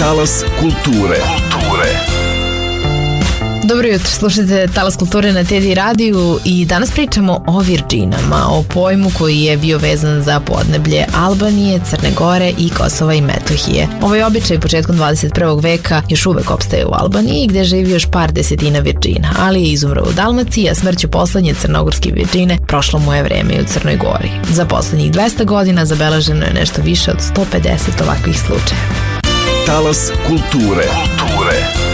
Talas kulture. Dobro jutro, slušajte Talas kulture na TD radiju i danas pričamo o Virginama, o pojmu koji je bio vezan za podneblje Albanije, Crne Gore i Kosova i Metohije. Ovaj običaj početkom 21. veka još uvek opstaje u Albaniji gde živi još par desetina Virgina, ali je izumro u Dalmaciji, a smrću poslednje crnogorske Virgine prošlo mu je vreme i u Crnoj Gori. Za poslednjih 200 godina zabeleženo je nešto više od 150 ovakvih slučajeva. Talas kulture.